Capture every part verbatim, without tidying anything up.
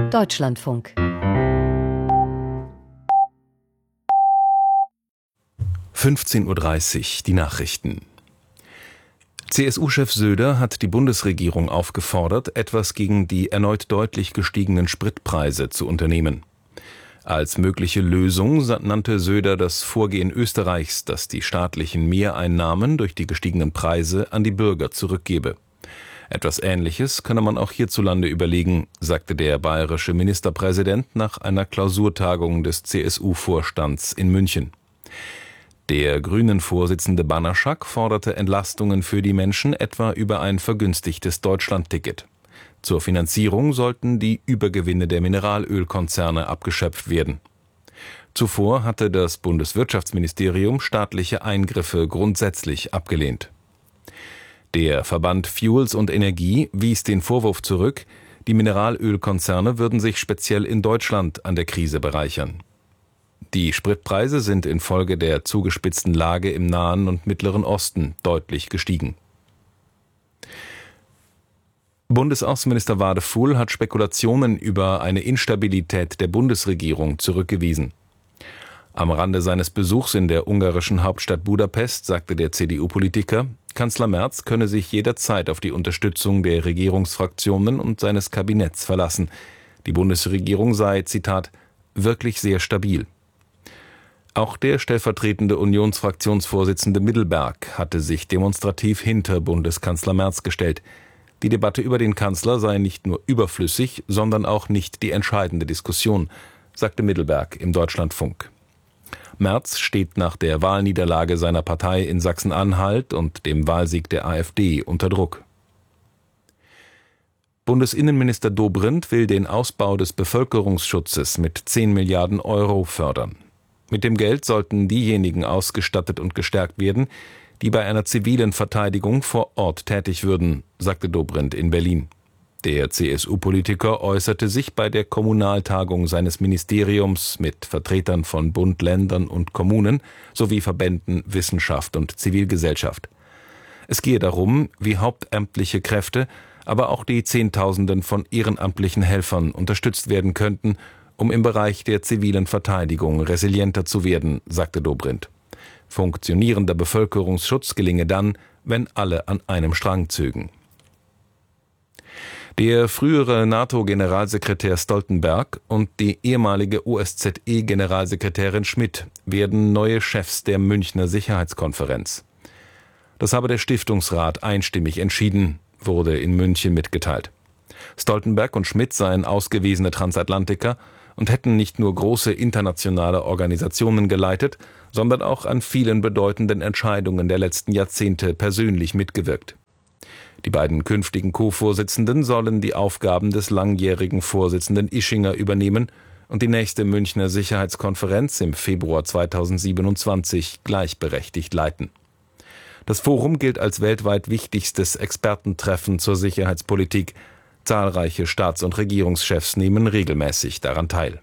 Deutschlandfunk. fünfzehn Uhr dreißig, die Nachrichten. C S U-Chef Söder hat die Bundesregierung aufgefordert, etwas gegen die erneut deutlich gestiegenen Spritpreise zu unternehmen. Als mögliche Lösung nannte Söder das Vorgehen Österreichs, das die staatlichen Mehreinnahmen durch die gestiegenen Preise an die Bürger zurückgebe. Etwas Ähnliches könne man auch hierzulande überlegen, sagte der bayerische Ministerpräsident nach einer Klausurtagung des C S U-Vorstands in München. Der Grünen-Vorsitzende Banaschak forderte Entlastungen für die Menschen, etwa über ein vergünstigtes Deutschlandticket. Zur Finanzierung sollten die Übergewinne der Mineralölkonzerne abgeschöpft werden. Zuvor hatte das Bundeswirtschaftsministerium staatliche Eingriffe grundsätzlich abgelehnt. Der Verband Fuels und Energie wies den Vorwurf zurück, die Mineralölkonzerne würden sich speziell in Deutschland an der Krise bereichern. Die Spritpreise sind infolge der zugespitzten Lage im Nahen und Mittleren Osten deutlich gestiegen. Bundesaußenminister Wadefuhl hat Spekulationen über eine Instabilität der Bundesregierung zurückgewiesen. Am Rande seines Besuchs in der ungarischen Hauptstadt Budapest sagte der C D U-Politiker, Kanzler Merz könne sich jederzeit auf die Unterstützung der Regierungsfraktionen und seines Kabinetts verlassen. Die Bundesregierung sei, Zitat, wirklich sehr stabil. Auch der stellvertretende Unionsfraktionsvorsitzende Middelberg hatte sich demonstrativ hinter Bundeskanzler Merz gestellt. Die Debatte über den Kanzler sei nicht nur überflüssig, sondern auch nicht die entscheidende Diskussion, sagte Middelberg im Deutschlandfunk. Merz steht nach der Wahlniederlage seiner Partei in Sachsen-Anhalt und dem Wahlsieg der AfD unter Druck. Bundesinnenminister Dobrindt will den Ausbau des Bevölkerungsschutzes mit zehn Milliarden Euro fördern. Mit dem Geld sollten diejenigen ausgestattet und gestärkt werden, die bei einer zivilen Verteidigung vor Ort tätig würden, sagte Dobrindt in Berlin. Der C S U-Politiker äußerte sich bei der Kommunaltagung seines Ministeriums mit Vertretern von Bund, Ländern und Kommunen sowie Verbänden, Wissenschaft und Zivilgesellschaft. Es gehe darum, wie hauptamtliche Kräfte, aber auch die Zehntausenden von ehrenamtlichen Helfern unterstützt werden könnten, um im Bereich der zivilen Verteidigung resilienter zu werden, sagte Dobrindt. Funktionierender Bevölkerungsschutz gelinge dann, wenn alle an einem Strang zögen. Der frühere NATO-Generalsekretär Stoltenberg und die ehemalige O S Z E-Generalsekretärin Schmidt werden neue Chefs der Münchner Sicherheitskonferenz. Das habe der Stiftungsrat einstimmig entschieden, wurde in München mitgeteilt. Stoltenberg und Schmidt seien ausgewiesene Transatlantiker und hätten nicht nur große internationale Organisationen geleitet, sondern auch an vielen bedeutenden Entscheidungen der letzten Jahrzehnte persönlich mitgewirkt. Die beiden künftigen Co-Vorsitzenden sollen die Aufgaben des langjährigen Vorsitzenden Ischinger übernehmen und die nächste Münchner Sicherheitskonferenz im Februar zweitausendsiebenundzwanzig gleichberechtigt leiten. Das Forum gilt als weltweit wichtigstes Expertentreffen zur Sicherheitspolitik. Zahlreiche Staats- und Regierungschefs nehmen regelmäßig daran teil.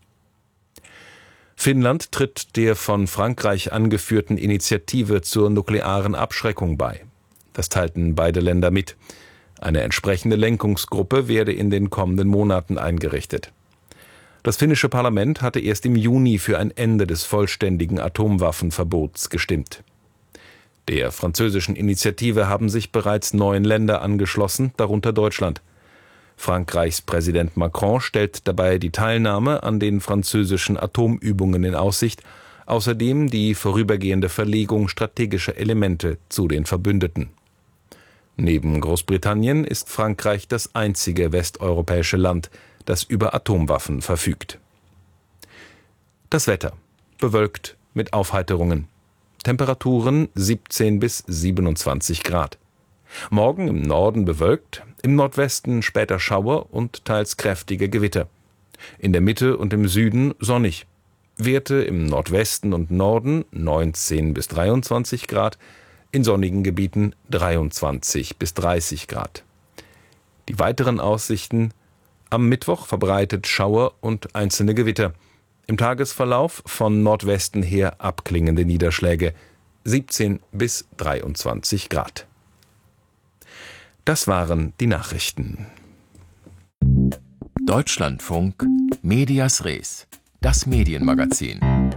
Finnland tritt der von Frankreich angeführten Initiative zur nuklearen Abschreckung bei. Das teilten beide Länder mit. Eine entsprechende Lenkungsgruppe werde in den kommenden Monaten eingerichtet. Das finnische Parlament hatte erst im Juni für ein Ende des vollständigen Atomwaffenverbots gestimmt. Der französischen Initiative haben sich bereits neun Länder angeschlossen, darunter Deutschland. Frankreichs Präsident Macron stellt dabei die Teilnahme an den französischen Atomübungen in Aussicht, außerdem die vorübergehende Verlegung strategischer Elemente zu den Verbündeten. Neben Großbritannien ist Frankreich das einzige westeuropäische Land, das über Atomwaffen verfügt. Das Wetter: bewölkt mit Aufheiterungen. Temperaturen siebzehn bis siebenundzwanzig Grad. Morgen im Norden bewölkt, im Nordwesten später Schauer und teils kräftige Gewitter. In der Mitte und im Süden sonnig. Werte im Nordwesten und Norden neunzehn bis dreiundzwanzig Grad, in sonnigen Gebieten dreiundzwanzig bis dreißig Grad. Die weiteren Aussichten: am Mittwoch verbreitet Schauer und einzelne Gewitter. Im Tagesverlauf von Nordwesten her abklingende Niederschläge, siebzehn bis dreiundzwanzig Grad. Das waren die Nachrichten. Deutschlandfunk Medias Res, das Medienmagazin.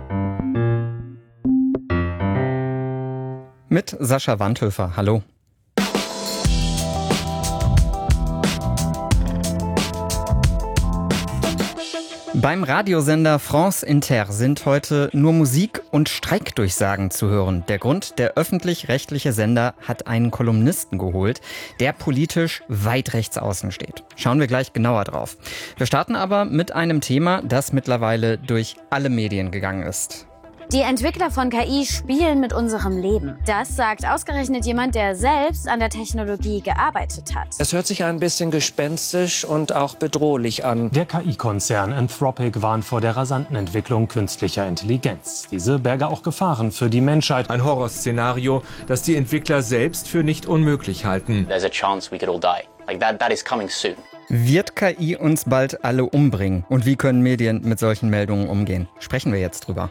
Mit Sascha Wandhöfer. Hallo. Beim Radiosender France Inter sind heute nur Musik und Streikdurchsagen zu hören. Der Grund: der öffentlich-rechtliche Sender hat einen Kolumnisten geholt, der politisch weit rechts außen steht. Schauen wir gleich genauer drauf. Wir starten aber mit einem Thema, das mittlerweile durch alle Medien gegangen ist. Die Entwickler von K I spielen mit unserem Leben. Das sagt ausgerechnet jemand, der selbst an der Technologie gearbeitet hat. Es hört sich ein bisschen gespenstisch und auch bedrohlich an. Der K I-Konzern Anthropic warnt vor der rasanten Entwicklung künstlicher Intelligenz. Diese berge auch Gefahren für die Menschheit. Ein Horrorszenario, das die Entwickler selbst für nicht unmöglich halten. There's a chance we could all die. Like that, that is coming soon. Wird K I uns bald alle umbringen? Und wie können Medien mit solchen Meldungen umgehen? Sprechen wir jetzt drüber.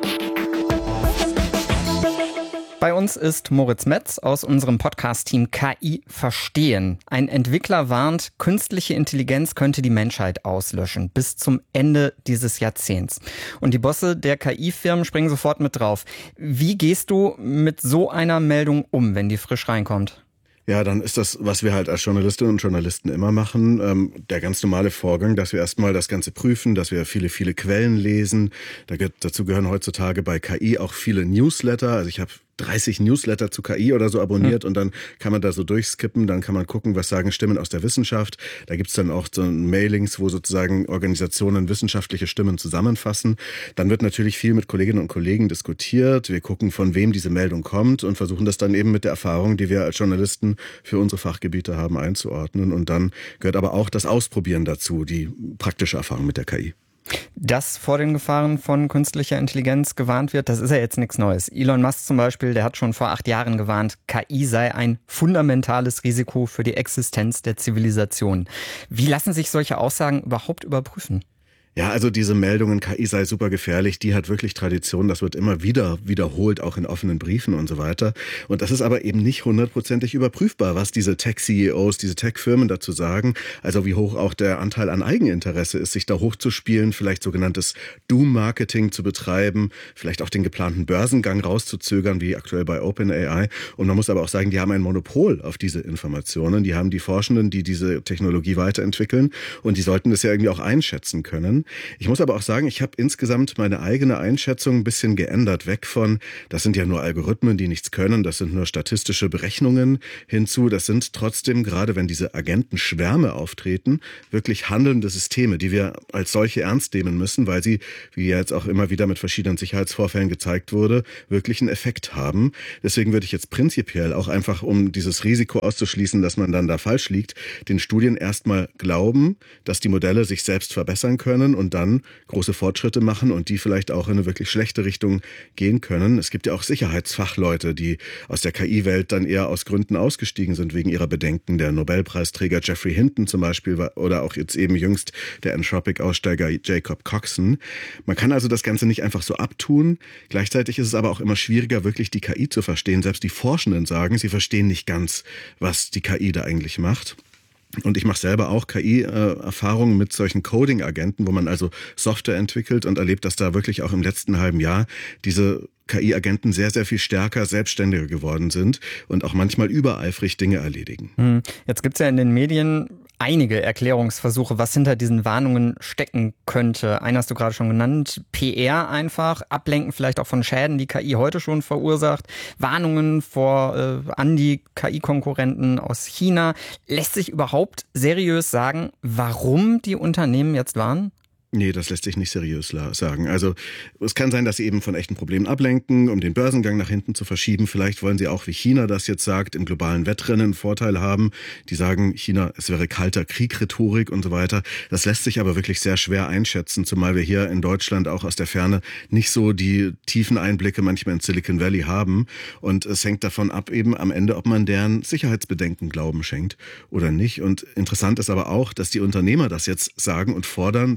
Bei uns ist Moritz Metz aus unserem Podcast-Team K I Verstehen. Ein Entwickler warnt, künstliche Intelligenz könnte die Menschheit auslöschen bis zum Ende dieses Jahrzehnts. Und die Bosse der K I-Firmen springen sofort mit drauf. Wie gehst du mit so einer Meldung um, wenn die frisch reinkommt? Ja, dann ist das, was wir halt als Journalistinnen und Journalisten immer machen, ähm, der ganz normale Vorgang, dass wir erstmal das Ganze prüfen, dass wir viele, viele Quellen lesen. Da gehört, dazu gehören heutzutage bei K I auch viele Newsletter. Also ich habe dreißig Newsletter zu K I oder so abonniert mhm. und dann kann man da so durchskippen, dann kann man gucken, was sagen Stimmen aus der Wissenschaft. Da gibt's dann auch so Mailings, wo sozusagen Organisationen wissenschaftliche Stimmen zusammenfassen. Dann wird natürlich viel mit Kolleginnen und Kollegen diskutiert. Wir gucken, von wem diese Meldung kommt und versuchen das dann eben mit der Erfahrung, die wir als Journalisten für unsere Fachgebiete haben, einzuordnen. Und dann gehört aber auch das Ausprobieren dazu, die praktische Erfahrung mit der K I. Dass vor den Gefahren von künstlicher Intelligenz gewarnt wird, das ist ja jetzt nichts Neues. Elon Musk zum Beispiel, der hat schon vor acht Jahren gewarnt, K I sei ein fundamentales Risiko für die Existenz der Zivilisation. Wie lassen sich solche Aussagen überhaupt überprüfen? Ja, also diese Meldungen, K I sei super gefährlich, die hat wirklich Tradition. Das wird immer wieder wiederholt, auch in offenen Briefen und so weiter. Und das ist aber eben nicht hundertprozentig überprüfbar, was diese Tech-C E Os, diese Tech-Firmen dazu sagen. Also wie hoch auch der Anteil an Eigeninteresse ist, sich da hochzuspielen, vielleicht sogenanntes Doom-Marketing zu betreiben, vielleicht auch den geplanten Börsengang rauszuzögern, wie aktuell bei OpenAI. Und man muss aber auch sagen, die haben ein Monopol auf diese Informationen. Die haben die Forschenden, die diese Technologie weiterentwickeln. Und die sollten das ja irgendwie auch einschätzen können. Ich muss aber auch sagen, ich habe insgesamt meine eigene Einschätzung ein bisschen geändert, weg von, das sind ja nur Algorithmen, die nichts können, das sind nur statistische Berechnungen, hinzu, das sind trotzdem, gerade wenn diese Agentenschwärme auftreten, wirklich handelnde Systeme, die wir als solche ernst nehmen müssen, weil sie, wie jetzt auch immer wieder mit verschiedenen Sicherheitsvorfällen gezeigt wurde, wirklich einen Effekt haben. Deswegen würde ich jetzt prinzipiell auch einfach, um dieses Risiko auszuschließen, dass man dann da falsch liegt, den Studien erstmal glauben, dass die Modelle sich selbst verbessern können und dann große Fortschritte machen und die vielleicht auch in eine wirklich schlechte Richtung gehen können. Es gibt ja auch Sicherheitsfachleute, die aus der K I-Welt dann eher aus Gründen ausgestiegen sind, wegen ihrer Bedenken. Der Nobelpreisträger Geoffrey Hinton zum Beispiel oder auch jetzt eben jüngst der Anthropic-Aussteiger Jacob Coxon. Man kann also das Ganze nicht einfach so abtun. Gleichzeitig ist es aber auch immer schwieriger, wirklich die K I zu verstehen. Selbst die Forschenden sagen, sie verstehen nicht ganz, was die K I da eigentlich macht. Und ich mache selber auch K I-Erfahrungen mit solchen Coding-Agenten, wo man also Software entwickelt und erlebt, dass da wirklich auch im letzten halben Jahr diese K I-Agenten sehr, sehr viel stärker, selbstständiger geworden sind und auch manchmal übereifrig Dinge erledigen. Jetzt gibt's ja in den Medien einige Erklärungsversuche, was hinter diesen Warnungen stecken könnte. Einen hast du gerade schon genannt, P R einfach, Ablenken vielleicht auch von Schäden, die K I heute schon verursacht, Warnungen vor äh, an die K I-Konkurrenten aus China. Lässt sich überhaupt seriös sagen, warum die Unternehmen jetzt warnen? Nee, das lässt sich nicht seriös sagen. Also es kann sein, dass sie eben von echten Problemen ablenken, um den Börsengang nach hinten zu verschieben. Vielleicht wollen sie auch, wie China das jetzt sagt, im globalen Wettrennen einen Vorteil haben. Die sagen, China, es wäre kalter Krieg, Rhetorik und so weiter. Das lässt sich aber wirklich sehr schwer einschätzen, zumal wir hier in Deutschland auch aus der Ferne nicht so die tiefen Einblicke manchmal in Silicon Valley haben. Und es hängt davon ab eben am Ende, ob man deren Sicherheitsbedenken Glauben schenkt oder nicht. Und interessant ist aber auch, dass die Unternehmer das jetzt sagen und fordern, selbst regulieren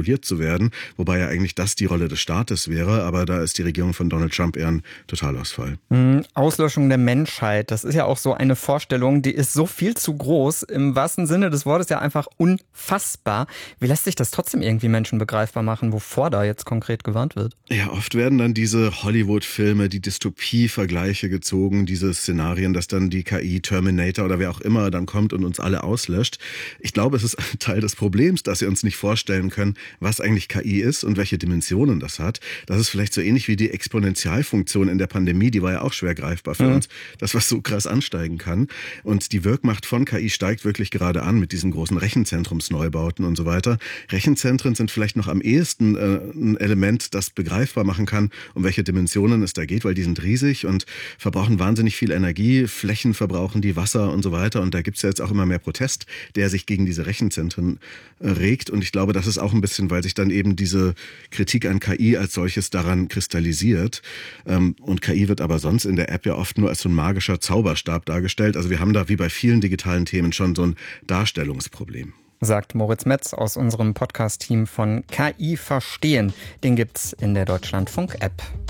reguliert zu werden, wobei ja eigentlich das die Rolle des Staates wäre, aber da ist die Regierung von Donald Trump eher ein Totalausfall. Auslöschung der Menschheit, das ist ja auch so eine Vorstellung, die ist so viel zu groß, im wahrsten Sinne des Wortes ja einfach unfassbar. Wie lässt sich das trotzdem irgendwie Menschen begreifbar machen, wovor da jetzt konkret gewarnt wird? Ja, oft werden dann diese Hollywood-Filme, die Dystopie-Vergleiche gezogen, diese Szenarien, dass dann die K I, Terminator oder wer auch immer dann kommt und uns alle auslöscht. Ich glaube, es ist ein Teil des Problems, dass wir uns nicht vorstellen können, was eigentlich K I ist und welche Dimensionen das hat. Das ist vielleicht so ähnlich wie die Exponentialfunktion in der Pandemie, die war ja auch schwer greifbar für mhm. uns, das was so krass ansteigen kann. Und die Wirkmacht von K I steigt wirklich gerade an mit diesen großen Rechenzentrumsneubauten und so weiter. Rechenzentren sind vielleicht noch am ehesten äh, ein Element, das begreifbar machen kann, um welche Dimensionen es da geht, weil die sind riesig und verbrauchen wahnsinnig viel Energie, Flächen verbrauchen die, Wasser und so weiter. Und da gibt es ja jetzt auch immer mehr Protest, der sich gegen diese Rechenzentren äh, regt. Und ich glaube, das ist auch ein bisschen, weil sich dann eben diese Kritik an K I als solches daran kristallisiert. Ähm, und K I wird aber sonst in der App ja oft nur als so ein magischer Zauberstab dargestellt. Also wir haben da wie bei vielen digitalen Themen schon so ein Darstellungsproblem. Sagt Moritz Metz aus unserem Podcast-Team von K I Verstehen. Den gibt's in der Deutschlandfunk-App.